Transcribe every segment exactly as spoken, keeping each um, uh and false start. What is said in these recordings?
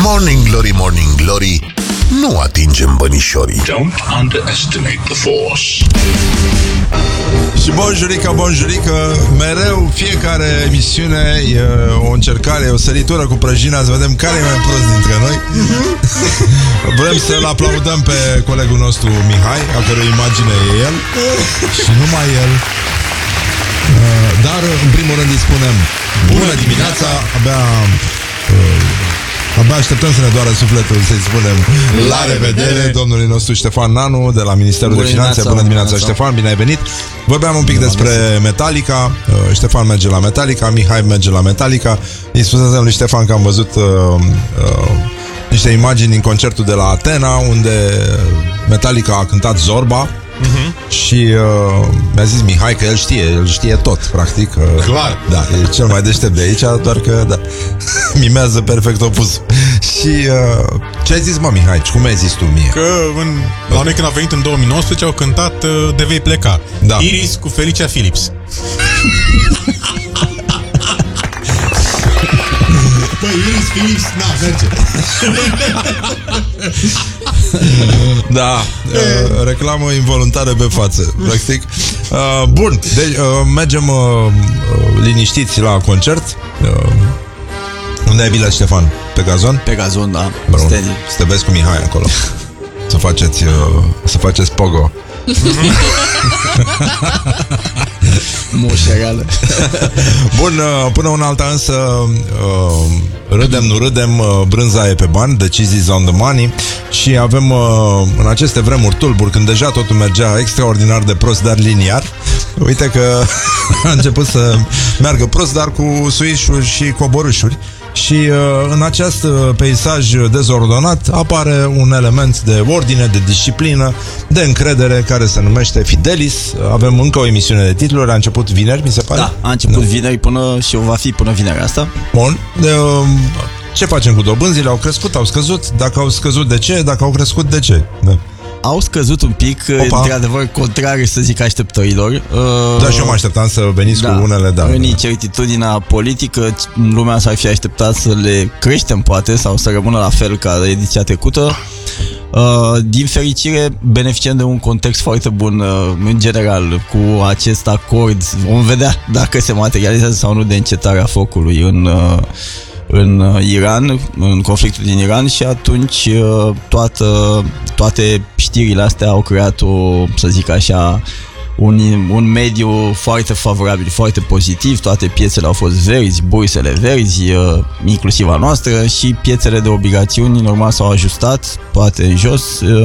Morning Glory, Morning Glory, nu atingem bănișorii. Don't underestimate the force. Și bonjurică, bonjurică, mereu fiecare emisiune e o încercare, e o săritură cu prăjina, să vedem care e mai prost dintre noi. Vrem să-l aplaudăm pe colegul nostru Mihai, a cărui imagine e el și numai el. Dar în primul rând îi spunem bună dimineața, abia Abia așteptăm să ne doară sufletul să-i spunem la revedere domnului nostru Ștefan Nanu de la Ministerul bună de Finanțe. Bună dimineața, Ștefan, bine ai venit. Vorbeam un pic bună despre bună. Metallica. Ștefan merge la Metallica, Mihai merge la Metallica. Îi spusesem lui Ștefan că am văzut uh, uh, niște imagini din concertul de la Atena, unde Metallica a cântat Zorba. Uh-huh. Și uh, mi-a zis Mihai că el știe, el știe tot, practic. uh, Clar. Da, e cel mai deștept de aici, doar că da, mimează perfect opus. Și uh, ce ai zis, mă, Mihai? Cum ai zis tu mie? Că în, la noi când a venit în două mii nouăsprezece au cântat uh, De vei pleca, da. Iris cu Felicia Phillips. Băi, Iris Phillips, na, merge. Da, uh, reclamă involuntară pe față, practic. uh, Bun, deci uh, mergem uh, uh, liniștiți la concert. uh, Unde ai bilet, Ștefan? Pe gazon? Pe gazon, da. Să te vezi cu Mihai acolo. Să faceți, uh, să faceți pogo. Mușegală. Bun, până una alta însă uh, râdem, nu râdem, uh, brânza e pe bani, decisions on the money. Și avem uh, în aceste vremuri tulburi, când deja totul mergea extraordinar de prost, dar liniar. Uite că a început să meargă prost, dar cu suișuri și coborâșuri. Și uh, în acest peisaj dezordonat apare un element de ordine, de disciplină, de încredere, care se numește Fidelis. Avem încă o emisiune de titluri, a început vineri, mi se pare? Da, a început da. vineri până și o va fi până vinerea asta. Bun, de, uh, ce facem cu dobânzile? Au crescut, au scăzut? Dacă au scăzut, de ce? Dacă au crescut, de ce? Da. Au scăzut un pic, într-adevăr, contrar, să zic, așteptărilor. uh, Da, și eu mă așteptam să veniți da, cu unele, da. În incertitudinea politică, lumea s-ar fi așteptat să le creștem, poate, sau să rămână la fel ca ediția trecută. uh, Din fericire, beneficiem de un context foarte bun, uh, în general, cu acest acord. Vom vedea dacă se materializează sau nu de încetarea focului în... Uh, în Iran, în conflictul din Iran, și atunci toată, toate știrile astea au creat o, să zic așa, un, un mediu foarte favorabil, foarte pozitiv. Toate piețele au fost verzi, bursele verzi, inclusiv a noastră, și piețele de obligațiuni normal s-au ajustat, toate în jos,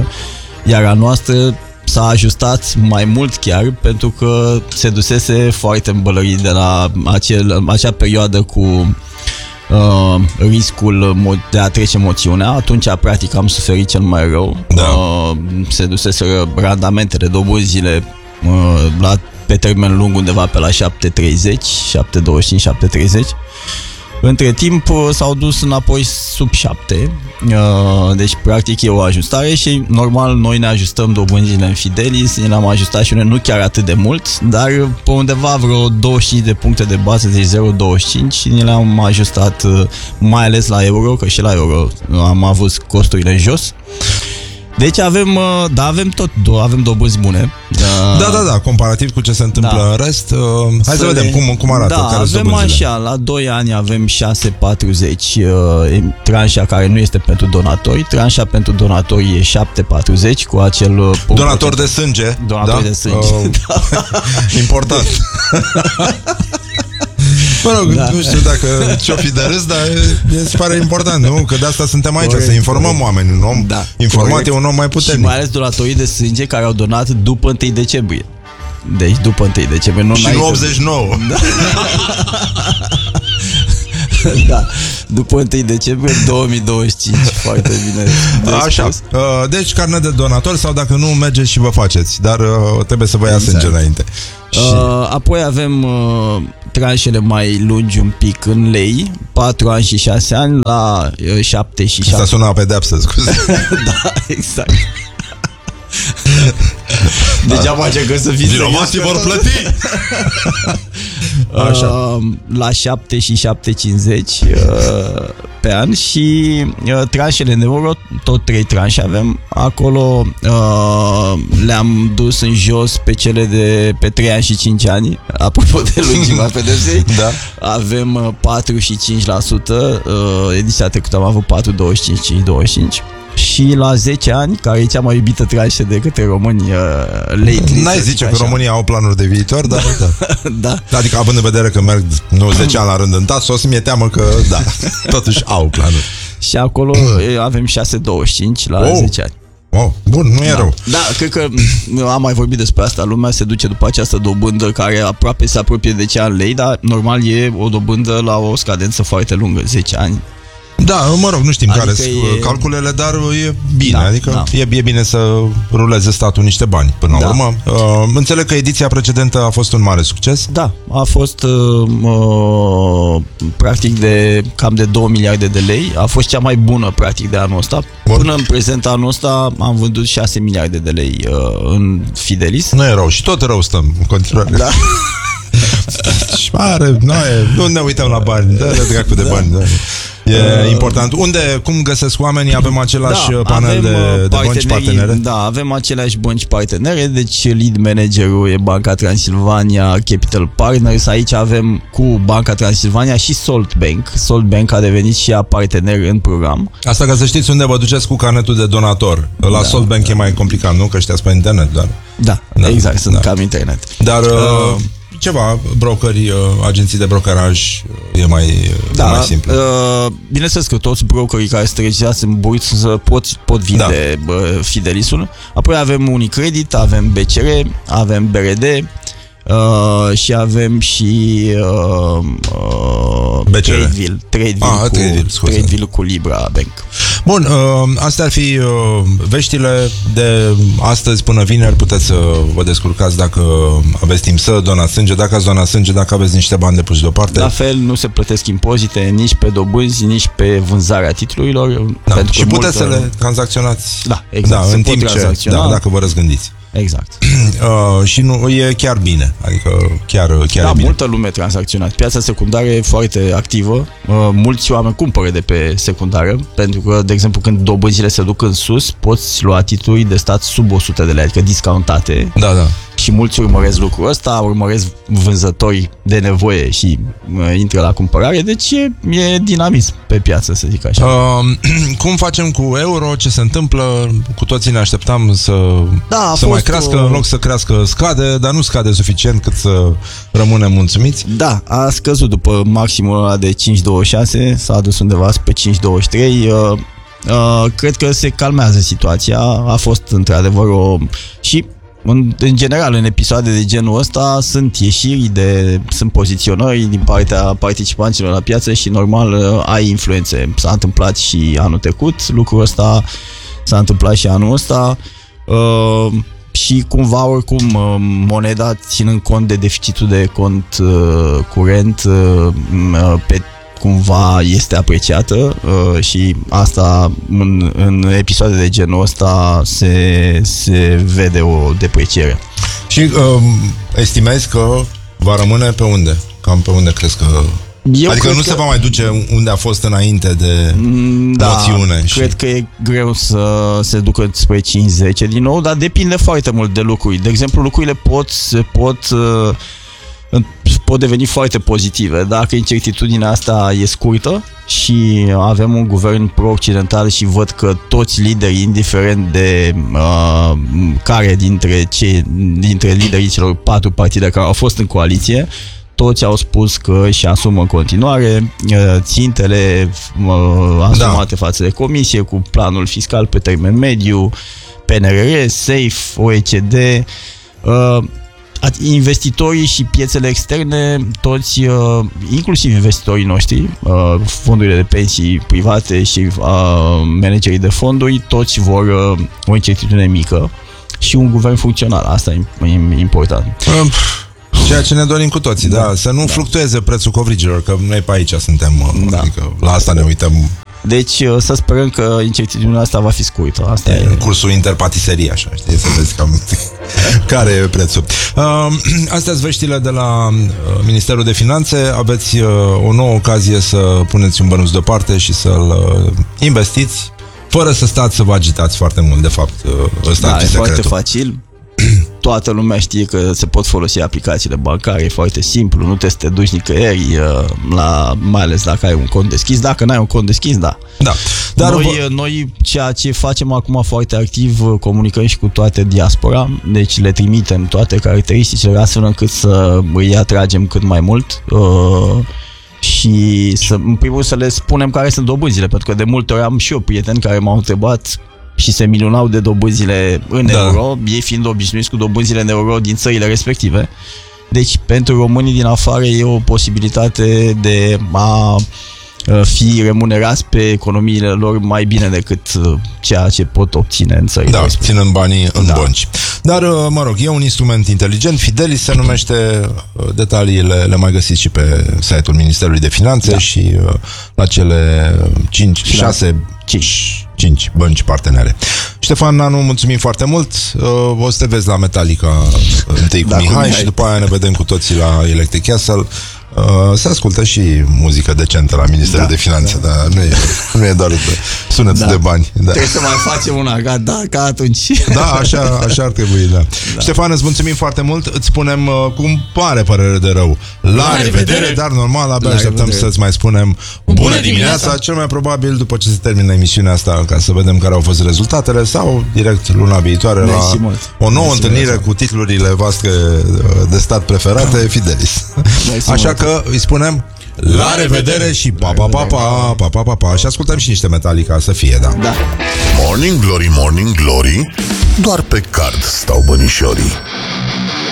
iar a noastră s-a ajustat mai mult chiar, pentru că se dusese foarte îmbălărit de la acel, acea perioadă cu Uh, riscul de a trece moțiunea. Atunci practic am suferit cel mai rău. da. uh, Se duseseră randamentele, dobânzile uh, la, pe termen lung undeva pe la șapte treizeci, șapte douăzeci și cinci, șapte treizeci. Între timp s-au dus înapoi sub șapte. Deci practic e o ajustare și normal noi ne ajustăm dobânzile în Fidelis. Ne am ajustat și noi nu chiar atât de mult, dar pe undeva vreo douăzeci și cinci de puncte de bază, deci zero virgulă douăzeci și cinci, și ne le-am ajustat mai ales la euro, că și la euro am avut costurile în jos. Deci avem, da, avem tot, avem dobânzi bune. Da, da, da, comparativ cu ce se întâmplă da. în rest. Uh, hai să, să vedem cum, cum arată. Da, care avem așa, la doi ani avem șase patruzeci, uh, tranșa care nu este pentru donatori. Tranșa pentru donatori e șapte patruzeci cu acel uh, donator de sânge. Donator da? de sânge. Uh, da. Important. Mă rog, da. nu știu dacă ce-o fi de râs, dar mi se pare important, nu? Că de asta suntem aici, corect, să informăm corect. oamenii. Un om da, informat corect. e un om mai puternic. Și mai ales donatorii de sânge care au donat după întâi decembrie. Deci după întâi decembrie, nu. Și în optzeci și nouă. Da. Da, după întâi decembrie două mii douăzeci și cinci. Foarte bine. Așa, deci carnet de donator, sau dacă nu, mergeți și vă faceți. Dar trebuie să vă ia exact. sânge înainte. Și... Apoi avem uh, tranșele mai lungi un pic în lei, patru ani și șase ani la uh, șapte și șapte. Asta sună a pedeapsă, scuze. Da, exact. Degeaba ce că să fii vinovații vor plăti. Așa. Uh, la șapte și șapte cincizeci uh, pe an și uh, tranșele în euro, tot trei tranșe avem. Acolo uh, le-am dus în jos pe cele de pe trei ani și cinci ani, apropo de lungimea pedepsei. Da. Avem uh, patru și cinci la sută, uh, ediția trecută am avut patru, douăzeci și cinci, cinci, douăzeci și cinci. Și la zece ani, care e cea mai iubită tranșă de către români uh, lately. N-ai zice că România au planuri de viitor, dar da. Da. Adică având în vedere că merg nu zece ani la rând în tas, o să mi-e teamă că da, totuși au planuri. Și acolo avem șase virgulă douăzeci și cinci la oh. zece ani. Oh, bun, nu e Da. rău. Da, cred că am mai vorbit despre asta. Lumea se duce după această dobândă care aproape se apropie de cea în lei, dar normal e o dobândă la o scadență foarte lungă, zece ani. Da, mă rog, nu știm Adică care sunt e- calculele, dar e bine, Da, adică da. E, e bine să ruleze statul niște bani până la Da. urmă. Uh, înțeleg că ediția precedentă a fost un mare succes. Da, a fost uh, uh, practic de cam de două miliarde de lei. A fost cea mai bună practic de anul ăsta. Bun. Până în prezent anul ăsta am vândut șase miliarde de lei uh, în Fidelis. Nu e rău și tot rău stăm în continuare. Da. Și are, nu, e, nu ne uităm la bani, dă de dracu de bani. Da. E uh, important. Unde, cum găsesc oamenii? Avem același Da, panel avem, de, de bănci partenerii- partenere? Da, avem aceleași bănci partenere, deci lead managerul e Banca Transilvania, Capital Partners. Aici avem cu Banca Transilvania și Salt Bank. Salt Bank a devenit și ea partener în program. Asta ca să știți unde vă duceți cu carnetul de donator. La Da, Salt Bank e mai complicat, nu? Că știați pe internet, dar... Da, Da, exact, sunt da. cam internet. Dar uh, ceva, brokeri, uh, agenții de brokeraj, uh, e mai, uh, Da, mai simplu. uh, bineînțeles că toți brokerii care se trezează în bursă să pot, pot vinde da. Fidelisul. Apoi avem Unicredit, avem B C R, avem B R D uh, și avem și uh, uh, B C R. Tradeville, Tradeville, Ah, cu, Tradeville, scuze. Tradeville cu Libra Bank. Bun, uh, astea ar fi uh, veștile de astăzi până vineri. Puteți să vă descurcați dacă aveți timp să donați sânge, dacă ați donat sânge, dacă aveți niște bani depuși deoparte. La fel, nu se plătesc impozite nici pe dobânzi, nici pe vânzarea titlurilor. Da. Pentru Și că puteți multă- să le tranzacționați Da, exact, da, se în pot timp ce, tranzacționa. da, dacă vă răzgândiți. Exact. Uh, și nu, e chiar bine. Adică chiar, chiar Da, e bine. multă lume tranzacționat. Piața secundară e foarte activă. Uh, mulți oameni cumpără de pe secundară, pentru că, de exemplu, când dobânzile se duc în sus, poți lua titluri de stat sub o sută de lei, adică discountate. Da, da. Și mulți urmăresc lucrul ăsta, urmăresc vânzători de nevoie și uh, intră la cumpărare, deci e, e dinamism pe piață, să zic așa. Uh, cum facem cu euro? Ce se întâmplă? Cu toții ne așteptam să, Da, a să mai fost crească, o- în loc să crească, scade, dar nu scade suficient cât să rămânem mulțumiți. Da, a scăzut după maximul ăla de cinci virgulă douăzeci și șase, s-a adus undeva pe cinci virgulă douăzeci și trei. Uh, uh, cred că se calmează situația. A fost într-adevăr o... Și în, în general, în episoade de genul ăsta sunt ieșiri, de, sunt poziționări din partea participanților la piață și normal uh, ai influențe. S-a întâmplat și anul trecut lucrul ăsta, s-a întâmplat și anul ăsta. Uh, și cumva oricum uh, moneda, ținând cont de deficitul de cont uh, curent, uh, pe cumva este apreciată uh, și asta în, în episoade de genul ăsta se, se vede o depreciere. Și um, estimezi că va rămâne pe unde? Cam pe unde crezi că... Eu adică cred nu că- se va mai duce unde a fost înainte de Da, noțiune. Și... cred că e greu să se ducă spre cinci zece din nou, dar depinde foarte mult de lucruri. De exemplu, lucrurile pot, se pot, uh, pot deveni foarte pozitive dacă incertitudinea asta e scurtă și avem un guvern pro-occidental și văd că toți liderii, indiferent de uh, care dintre, cei, dintre liderii celor patru partide care au fost în coaliție, toți au spus că își asumă în continuare uh, țintele uh, asumate da. față de comisie cu planul fiscal pe termen mediu, P N R R, SAFE, O E C D, uh, investitorii și piețele externe, toți, uh, inclusiv investitorii noștri, uh, fondurile de pensii private și uh, managerii de fonduri, toți vor uh, o incertitudine mică și un guvern funcțional. Asta e important. Um, Ceea ce ne dorim cu toții, da, da să nu da. fluctueze prețul covrigilor, că noi pe aici suntem, da. adică la asta ne uităm Deci să sperăm că incertitudinea asta va fi scurtă. Asta e, e cursul interpatiserii, așa, știi, să vezi cam care e prețul. Uh, astea sunt veștile de la uh, Ministerul de Finanțe. Aveți uh, o nouă ocazie să puneți un bănuț deoparte și să-l uh, investiți, fără să stați să vă agitați foarte mult, de fapt. Uh, ăsta da, ar fi e secretul. foarte facil. Toată lumea știe că se pot folosi aplicațiile bancare, e foarte simplu, nu te să te duci nicăieri, la, mai ales dacă ai un cont deschis. Dacă n-ai un cont deschis, da. Da. Dar noi, vă... noi, ceea ce facem acum foarte activ, comunicăm și cu toate diaspora, deci le trimitem toate caracteristicile astfel încât să îi atragem cât mai mult uh, și să, în primul rând să le spunem care sunt dobânzile, pentru că de multe ori am și eu prieteni care m-au întrebat și se minunau de dobânzile în da. euro, ei fiind obișnuiți cu dobânzile în euro din țările respective. Deci pentru românii din afară e o posibilitate de a fi remunerați pe economiile lor mai bine decât ceea ce pot obține în țările da, respective. ținând banii în da. bănci. Dar, mă rog, e un instrument inteligent. Fidelis se numește, detaliile le mai găsiți și pe site-ul Ministerului de Finanțe da. și la cele cinci, șase, cinci bănci partenere. Ștefan Nanu, mulțumim foarte mult. O să te vezi la Metallica întâi cu da, Mihai cu și după aia ne vedem cu toții la Electric Castle. Uh, se ascultă și muzică decentă la Ministerul da, de Finanțe, da. dar nu e, nu e doar sunet da. de bani. Da. Trebuie să mai facem una, ca, da, ca atunci. Da, așa, așa ar trebui, da. da. Ștefan, îți mulțumim foarte mult, îți spunem uh, cum pare părere de rău. La, la revedere, revedere, dar normal, abia la așteptăm revedere. Să-ți mai spunem bună, bună dimineața, dimineața, cel mai probabil după ce se termină emisiunea asta, ca să vedem care au fost rezultatele, sau direct luna viitoare la mult. o nouă Mersi întâlnire mult. Cu titlurile voastre de stat preferate, Fidelis. Mersi așa mult. Că îi spunem la revedere și pa pa pa pa pa pa pa pa și ascultăm și niște Metallica să fie, da. Da. Morning Glory, Morning Glory, doar pe card stau bănișorii.